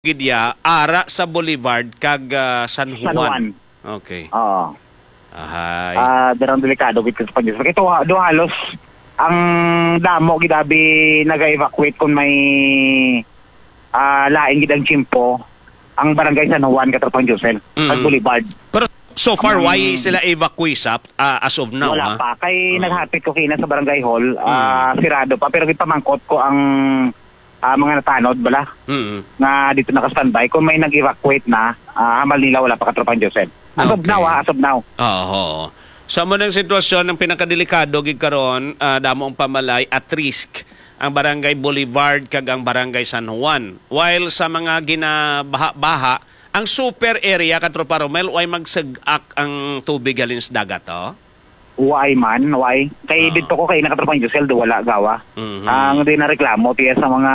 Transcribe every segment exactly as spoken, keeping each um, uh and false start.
Gidya, ara sa Boulevard kag uh, San Juan. San Juan. Okay. Oo. Ahay. Ah, darang delikado gid sa Panginoon. Ito do halos ang damo gidabi naga-evacuate kung may ah laing gid ang chimpo ang barangay San Juan katapang Josel Mm. sa Boulevard. Pero so far, Um, why sila evacuate up uh, as of now? Wala ha? pa kay Oh. naghapit ko kina sa barangay hall, ah sirado pa pero gipamangkot ko ang ah, mga natanod bala Mm. na dito naka-standby kung may nag-evacuate na, ah, hamal nila wala pa katropang Josel. As of Okay. now, ah, as of now. Oo. Sa mo ng sitwasyon ng pinakadelikado gid karon, uh, damo ang pamalay at risk ang barangay Boulevard kag ang barangay San Juan. While sa mga ginabaha-baha, ang super area katropa Romel ay magsag-ak ang tubig galin sa dagat, oh. Why man, why? Kay Ah. dito ko kay nakatropang Josel do wala gawa. Mhm. Ang di na reklamo tiya sa mga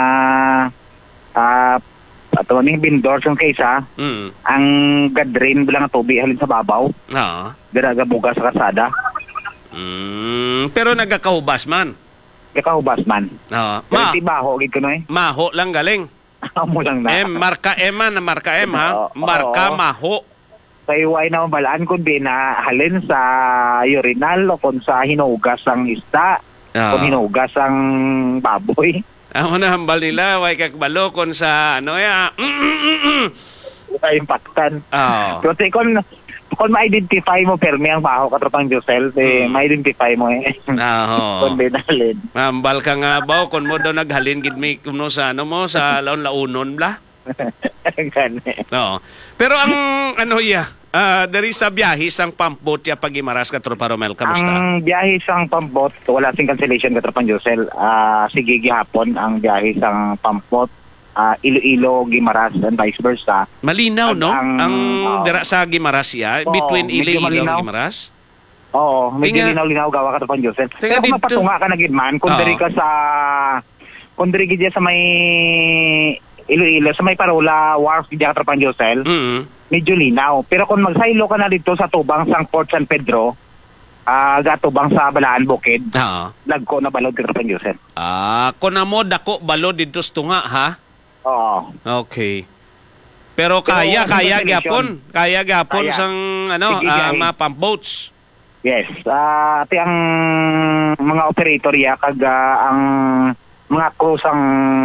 ah ato ni vendors yung kaysa Mm. ang gadrin bilang tubig halin sa babaw, Oo. dira gabuga sa kasada. Mm. Pero nagakahubas man. Kakahubas man. Oo. Pero Ma, tibaho gid ko no eh. maho lang galing. Amo lang na. M, marka M man, marka M ha. Oo, Marka oo. maho. Kay why na mabalaan kundi na halin sa urinal o kung sa hinugas ang isda, Oo. kung hinugas ang baboy. Amo na hambal nila, way kakbalo kon sa ano ya. Mm, mm, mm, mm. Kaya impactan. Oo. Pero te, kung, kung ma-identify mo permi ang baho katropang Josel, eh, Hmm. ma-identify mo eh. Oo. Kung di nalin. Hambal ka nga ba kon mo daw naghalin gid mi kuno sa ano mo sa laon launon bla. Gani. Oo. Pero ang ano ya, ah dari sa biyahe sang pampot ya pagimaras ka tropa Romel, kamusta? Ang biyahe sang pampot, wala sing cancellation katropang Josel. Ah, sige gihapon ang biyahe sang pampot, ah, Iloilo, Guimaras, and vice versa. Malinaw no? Ang- Ang oo. dira sa Gimaras ya, Oo, between medyo Iloilo malinaw. and Gimaras. Oo, medyo Tinga- linaw-linaw gawa ka pa Joseph. Tinga Pero kung dito- mapatunga ka na gid man, kung Oo. diri ka sa kung diri gid sa may Iloilo, sa may Parola, Wharf gid ka Trapan Joseph, Mm. medyo linaw. Pero kung magsaylo ka na dito sa tubang sang Port San Pedro, ah gatubang sa Balaan Bukid, Oo. lagko na balod ka Trapan Joseph. Ah, kun amo dako balo dito sa tunga ha. Oo. Okay. Pero Pero kaya ang kaya cancellation, gyapon, kaya gyapon kaya. sang ano, Sige, ah, gahi. mga pump boats. Yes. Ah, ati ang mga operator ya kag ah, ang mga crew sang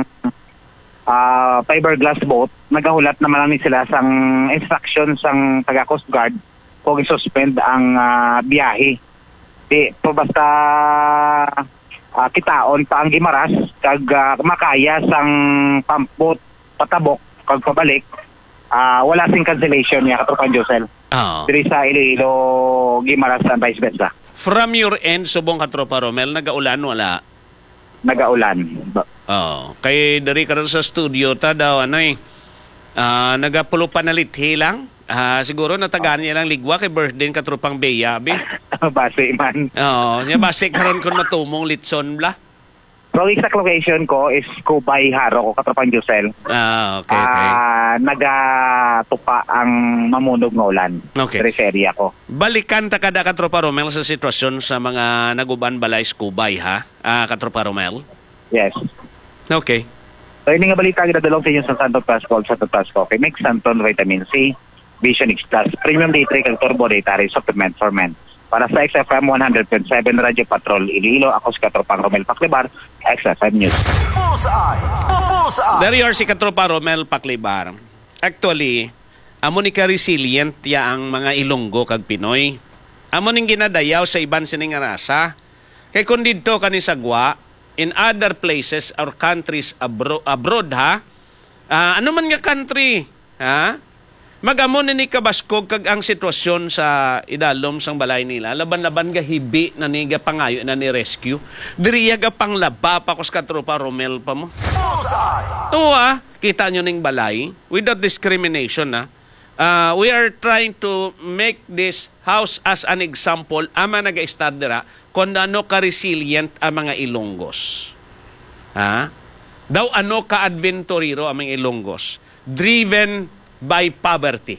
ah, fiberglass boat nagahulat naman ni sila sang instruction sang taga Coast Guard kung i-suspend ang ah, biyahe. Di po basta ah, kitaon pa ang Gimaras kag ah, makaya sang pump boat patabok kag pabalik. Ah, wala sing cancellation ya katropan Josel. Oo. Diri sa Iloilo, Guimaras and vice versa. From your end, subong ka tropa Romel, nagaulan wala? Nagaulan. Oo. Kay dari karon sa studio ta daw ano eh. Ah, nagapulo panalithi lang. Ah, siguro natagaan niya lang ligwa kay birthday ka tropang Bea, be. Base man. Oo, siya base karon kun matumong litson bla. Pero exact location ko is Kubay Haro ko katrapan Josel. Ah, okay, okay. Ah, nagatupa ang mamunog nga ulan. Okay. Diri sa area ko. Balikan ta kada ka tropa Romel sa sitwasyon sa mga naguban balay sa Kubay ha. Ah, ka tropa Romel. Yes. Okay. So, yun nga balita ginadalong sa inyo sa Santo Plus Gold, Santo Plus Coffee. Mix Santon Vitamin C, Vision X Plus, Premium D three, kag Turbo Dietary Supplement for Men. Para sa X F M one hundred point seven Radyo Patrol, Iloilo, ako si Katropang Romel Paclibar, X F M News. Bullseye! Bullseye! Dari or si katropa Romel Paclibar. Actually, amo ni ka resilient ya ang mga Ilonggo kag Pinoy. Amo ning ginadayaw sa iban sining nga rasa. Kay kun didto kani sagwa in other places or countries abro- abroad ha. Ah, ano man nga country, ha? Magamo ni kabaskog kag ang sitwasyon sa idalom sang balay nila. Laban-laban ga hibi na ni ga pangayo na ni rescue. Diriya ga panglaba pa kus ka tropa Romel pa mo. Bullseye! Oo ah, kita nyo ning balay without discrimination ah. Uh, we are trying to make this house as an example ama naga-start dira kung ano ka-resilient ang mga Ilonggos. Ha? Daw ano ka-adventurero ang mga Ilonggos. Driven by poverty.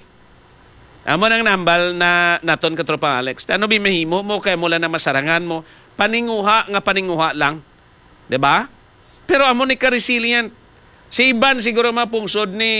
Amo nang nambal na naton ka tropa Alex. Ano bimahimo mo kay mula na masarangan mo paninguha nga paninguha lang. 'Di ba? Pero amo ni ka resilient. Si Iban siguro mapungsod ni